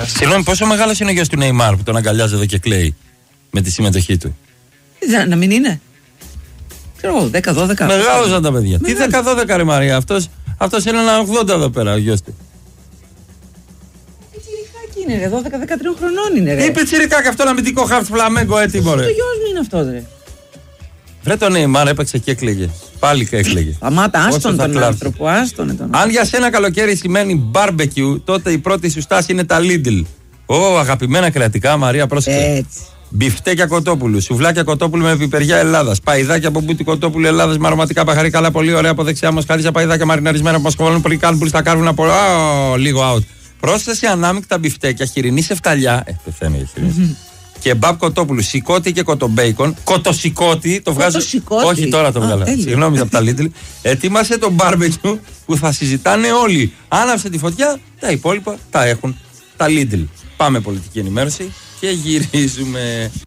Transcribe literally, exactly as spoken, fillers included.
Συγγνώμη, πόσο μεγάλος είναι ο γιος του Νεϊμάρ που τον αγκαλιάζει εδώ και κλαίει με τη συμμετοχή του? Να μην είναι. Ξέρω, δέκα δώδεκα. Μεγάλωσαν τα παιδιά. Τι δέκα δώδεκα ρε Μαρία, αυτός, αυτός είναι ένα ογδόντα εδώ πέρα ο γιος του. Πιτσιρικάκι είναι ρε, δώδεκα δεκατρία χρονών είναι ρε. Τι πιτσιρικάκι, αυτό ένα αμυντικό χαρτ φλαμέγκο έτοιμο ρε. Το γιος μου είναι αυτό ρε. Βρε τον Νεϊμάρ έπαιξε και έκλαιγε. Πάλι και έκλαιγε. Σταμάτα, άστον τον άνθρωπο, άστον τον. Αν για σένα καλοκαίρι σημαίνει barbecue, τότε η πρώτη σου στάση είναι τα Lidl. Ω, αγαπημένα κρεατικά, Μαρία, πρόσεχε. Έτσι. Μπιφτέκια κοτόπουλου, σουβλάκια κοτόπουλου με πιπεριά Ελλάδα, παϊδάκια από μπούτι κοτόπουλου Ελλάδα με αρωματικά παχαρή, καλά, πολύ ωραία από δεξιά μα, χάρη παϊδάκια μαριναρισμένα που μα κοβαλούν πολύ κάλμπουλ στα κάρβουνα. Από... Oh, λίγο out. Πρόσθεση ανάμεικτα μπιφτέκια, χοιρινή σε φταλιά. Ε, πεθαίνει η χοιρινή. Και μπαμπ κοτόπουλου, σηκώτη και κοτομπέικον. Κοτοσηκώτη, το βγάζω. Όχι, τώρα το βγάλα. Συγγνώμη από τα Lidl. Ετοίμασε το barbecue που θα συζητάνε όλοι. Άναψε τη φωτιά, τα υπόλοιπα τα έχουν τα Lidl. Πάμε πολιτική ενημέρωση και γυρίζουμε.